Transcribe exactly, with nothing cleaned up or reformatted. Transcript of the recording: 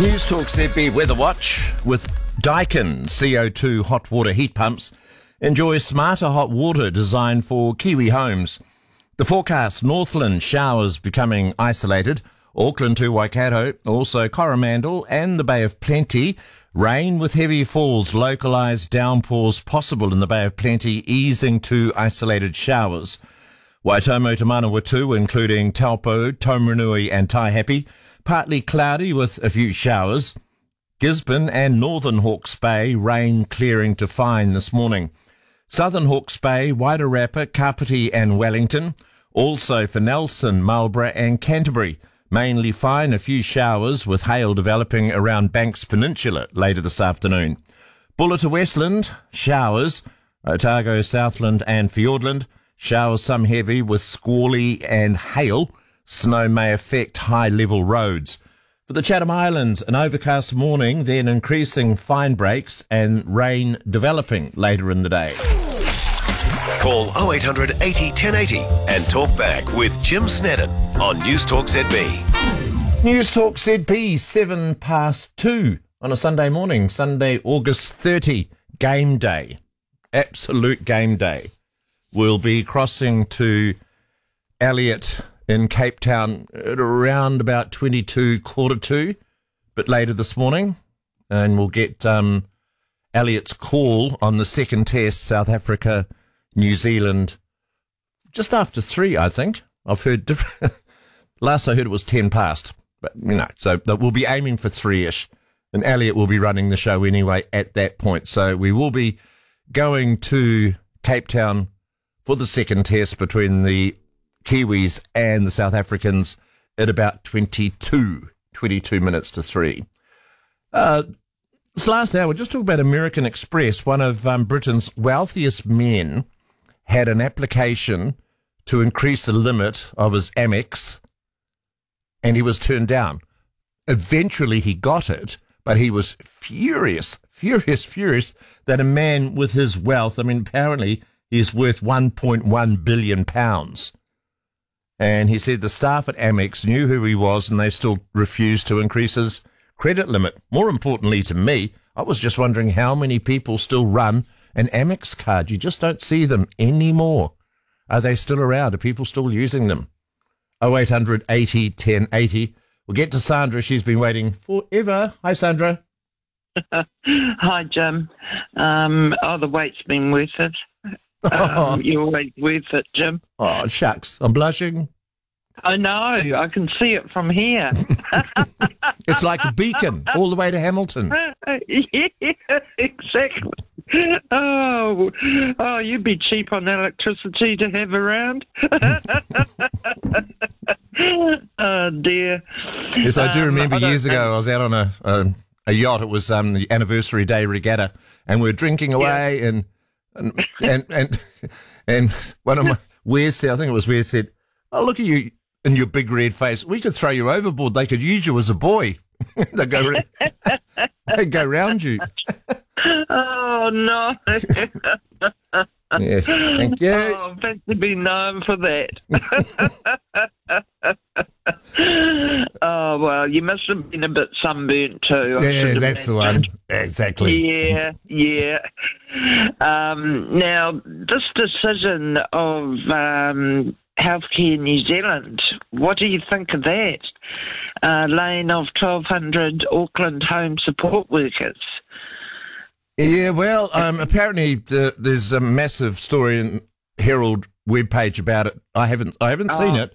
News Talk Z B Weather Watch with Daikin C O two hot water heat pumps. Enjoy smarter hot water designed for Kiwi homes. The forecast: Northland showers becoming isolated. Auckland to Waikato, also Coromandel and the Bay of Plenty. Rain with heavy falls, localised downpours possible in the Bay of Plenty, easing to isolated showers. Waitomo to Manawatu, including Taupo, Taumarunui and Taihape, partly cloudy with a few showers. Gisborne and Northern Hawke's Bay, rain clearing to fine this morning. Southern Hawke's Bay, Wairarapa, Kapiti and Wellington. Also for Nelson, Marlborough and Canterbury, mainly fine, a few showers with hail developing around Banks Peninsula later this afternoon. Buller to Westland, showers. Otago, Southland and Fiordland, showers some heavy with squally and hail. Snow may affect high-level roads. For the Chatham Islands, an overcast morning, then increasing fine breaks and rain developing later in the day. Call oh eight hundred eighty, ten eighty and talk back with Jim Snedden on News Talk Z B. News Talk Z B, seven past two on a Sunday morning, Sunday, August thirtieth, game day. Absolute game day. We'll be crossing to Elliot in Cape Town at around about twenty-two, quarter two, but later this morning. And we'll get um, Elliot's call on the second test, South Africa, New Zealand, just after three, I think. I've heard different. Last I heard it was ten past, but you know, so we'll be aiming for three-ish. And Elliot will be running the show anyway at that point. So we will be going to Cape Town for the second test between the Kiwis and the South Africans at about twenty-two, twenty-two minutes to three. Uh, this last hour, just talk about American Express. One of um, Britain's wealthiest men had an application to increase the limit of his Amex, and he was turned down. Eventually he got it, but he was furious, furious, furious that a man with his wealth, I mean, apparently he is worth one point one billion pounds. And he said the staff at Amex knew who he was and they still refused to increase his credit limit. More importantly to me, I was just wondering how many people still run an Amex card. You just don't see them anymore. Are they still around? Are people still using them? oh eight hundred eighty, ten eighty. We'll get to Sandra. She's been waiting forever. Hi, Sandra. Hi, Jim. Um, oh, the wait's been worth it. Um, you're always worth it, Jim. Oh, shucks. I'm blushing. I know. I can see it from here. It's like a beacon all the way to Hamilton. Yeah, exactly. Oh, oh, you'd be cheap on electricity to have around. Oh, dear. Yes, I do remember um, I years think... ago I was out on a, a, a yacht. It was um, the anniversary day regatta, and we were drinking away, yeah. and, and and and and one of my Wes said, I think it was Wes said, "Oh, look at you in your big red face. We could throw you overboard. They could use you as a buoy. they go, they go round you." Oh, no. Yes, thank you. Oh, I've had to be known for that. Oh, well, you must have been a bit sunburnt too. I Yeah, that's the one. Exactly. Yeah, yeah. Um, now, this decision of um, Healthcare New Zealand, what do you think of that? Uh, laying off twelve hundred Auckland home support workers. Yeah, well, um, apparently uh, there's a massive story in Herald webpage about it. I haven't, I haven't oh. seen it,